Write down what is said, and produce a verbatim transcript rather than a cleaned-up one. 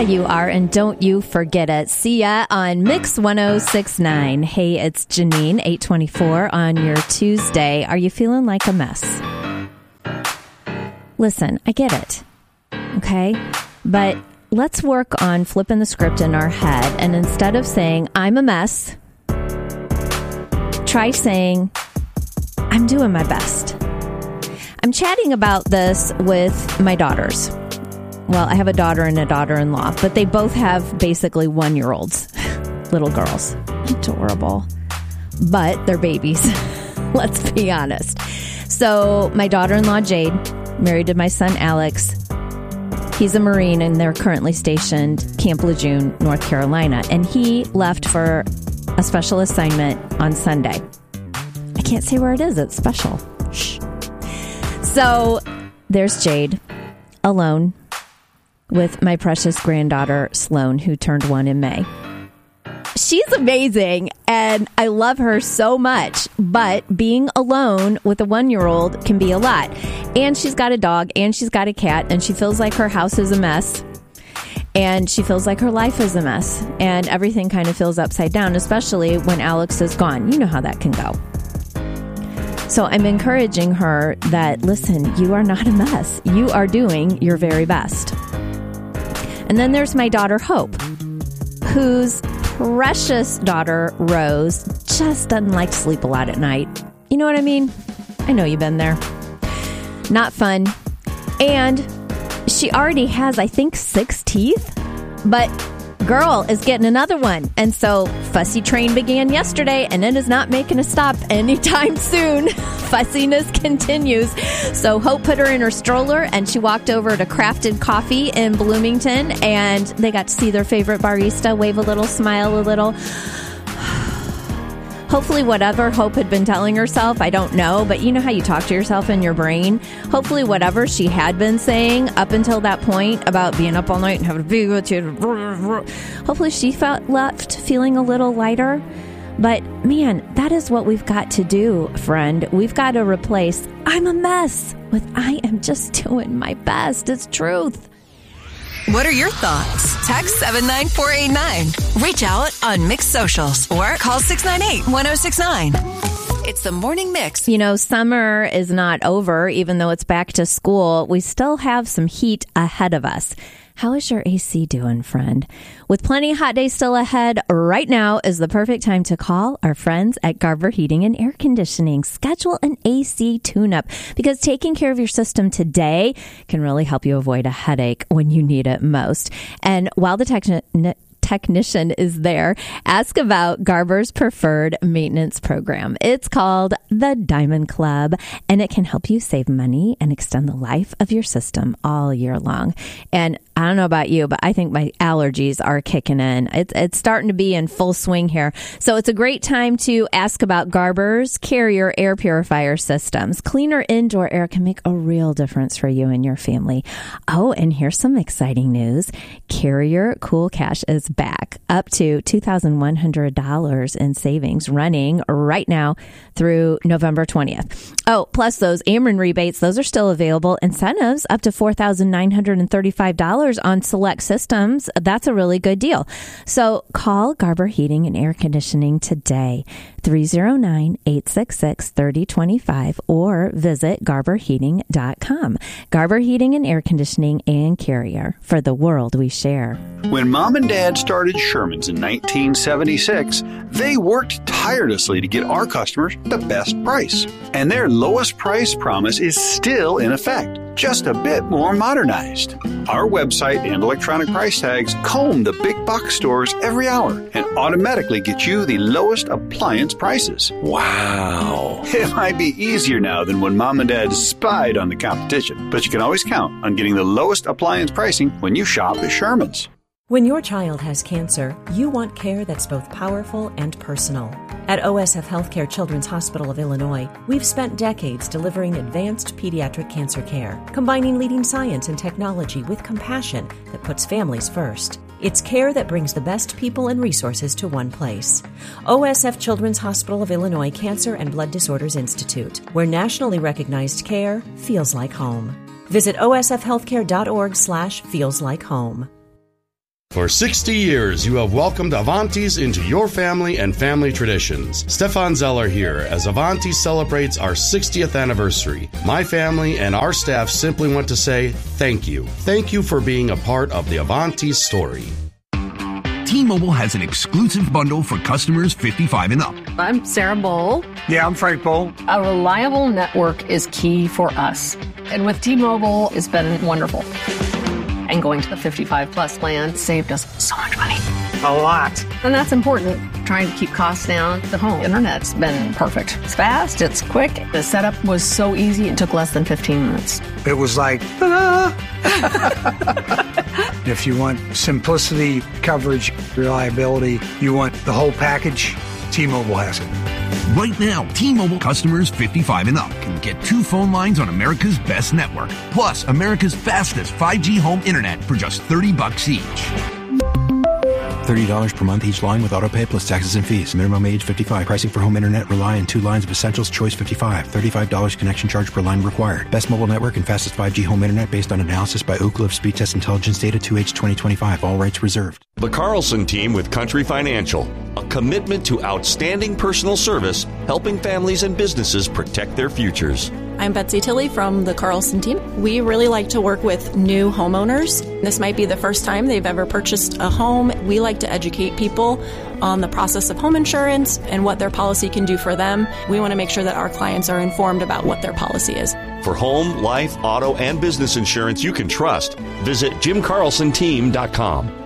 Yeah, you are, and don't you forget it. See ya on Mix ten sixty-nine. Hey, it's Janine, eight twenty-four on your Tuesday. Are you feeling like a mess? Listen, I get it, okay? But let's work on flipping the script in our head, and instead of saying, I'm a mess, try saying, I'm doing my best. I'm chatting about this with my daughters. Well, I have a daughter and a daughter-in-law, but they both have basically one-year-olds, little girls. Adorable. But they're babies. Let's be honest. So my daughter-in-law, Jade, married to my son, Alex. He's a Marine, and they're currently stationed Camp Lejeune, North Carolina. And he left for a special assignment on Sunday. I can't say where it is. It's special. Shh. So there's Jade, alone, with my precious granddaughter, Sloan, who turned one in May. She's amazing, and I love her so much, but being alone with a one-year-old can be a lot. And she's got a dog, and she's got a cat, and she feels like her house is a mess, and she feels like her life is a mess, and everything kind of feels upside down, especially when Alex is gone. You know how that can go. So I'm encouraging her that, listen, you are not a mess. You are doing your very best. And then there's my daughter, Hope, whose precious daughter, Rose, just doesn't like to sleep a lot at night. You know what I mean? I know you've been there. Not fun. And she already has, I think, six teeth. But girl is getting another one. And so Fussy Train began yesterday, and it is not making a stop anytime soon. Fussiness continues. So Hope put her in her stroller, and she walked over to Crafted Coffee in Bloomington, and they got to see their favorite barista, wave a little, smile a little. Hopefully whatever Hope had been telling herself, I don't know, but you know how you talk to yourself in your brain? Hopefully whatever she had been saying up until that point about being up all night and having to be with you, hopefully she felt left feeling a little lighter. But man, that is what we've got to do, friend. We've got to replace I'm a mess with I am just doing my best. It's truth. What are your thoughts? Text seven nine four eight nine. Reach out on Mix Socials or call six nine eight, one oh six nine. It's the Morning Mix. You know, summer is not over. Even though it's back to school, we still have some heat ahead of us. How is your A C doing, friend? With plenty of hot days still ahead, right now is the perfect time to call our friends at Garber Heating and Air Conditioning. Schedule an A C tune-up, because taking care of your system today can really help you avoid a headache when you need it most. And while the technician... technician is there, ask about Garber's preferred maintenance program. It's called the Diamond Club, and it can help you save money and extend the life of your system all year long. And I don't know about you, but I think my allergies are kicking in. It's, it's starting to be in full swing here. So it's a great time to ask about Garber's Carrier air purifier systems. Cleaner indoor air can make a real difference for you and your family. Oh, and here's some exciting news. Carrier Cool Cash is back, up to two thousand one hundred dollars in savings, running right now through November twentieth. Oh, plus those Ameren rebates, those are still available. Incentives up to four thousand nine hundred thirty-five dollars on select systems. That's a really good deal. So call Garber Heating and Air Conditioning today, three oh nine, eight six six, three oh two five, or visit garber heating dot com. Garber Heating and Air Conditioning and Carrier, for the world we share. When Mom and Dad started Sherman's in nineteen seventy-six, they worked tirelessly to get our customers the best price. And their lowest price promise is still in effect, just a bit more modernized. Our website and electronic price tags comb the big box stores every hour and automatically get you the lowest appliance prices. Wow. It might be easier now than when Mom and Dad spied on the competition, but you can always count on getting the lowest appliance pricing when you shop at Sherman's. When your child has cancer, you want care that's both powerful and personal. At O S F Healthcare Children's Hospital of Illinois, we've spent decades delivering advanced pediatric cancer care, combining leading science and technology with compassion that puts families first. It's care that brings the best people and resources to one place. O S F Children's Hospital of Illinois Cancer and Blood Disorders Institute, where nationally recognized care feels like home. Visit O S F healthcare dot org slash feels like home. For sixty years, you have welcomed Avanti's into your family and family traditions. Stefan Zeller here as Avanti celebrates our sixtieth anniversary. My family and our staff simply want to say thank you. Thank you for being a part of the Avanti story. T-Mobile has an exclusive bundle for customers fifty-five and up. I'm Sarah Bowl. Yeah, I'm Frank Bowl. A reliable network is key for us. And with T-Mobile, it's been wonderful. And going to the fifty-five plus plan saved us so much money. A lot. And that's important. Trying to keep costs down. The home internet's been perfect. It's fast, it's quick. The setup was so easy, it took less than fifteen minutes. It was like, ta-da! If you want simplicity, coverage, reliability, you want the whole package, T-Mobile has it. Right now, T-Mobile customers fifty-five and up can get two phone lines on America's best network, plus America's fastest five G home internet for just thirty bucks each. thirty dollars per month each line with autopay plus taxes and fees. Minimum age fifty-five. Pricing for home internet rely on two lines of Essentials Choice fifty-five. thirty-five dollars connection charge per line required. Best mobile network and fastest five G home internet based on analysis by Ookla of Speed Test Intelligence Data two H twenty twenty-five. All rights reserved. The Carlson Team with Country Financial. A commitment to outstanding personal service, helping families and businesses protect their futures. I'm Betsy Tilley from the Carlson Team. We really like to work with new homeowners. This might be the first time they've ever purchased a home. We like to educate people on the process of home insurance and what their policy can do for them. We want to make sure that our clients are informed about what their policy is. For home, life, auto, and business insurance you can trust, visit jim carlson team dot com.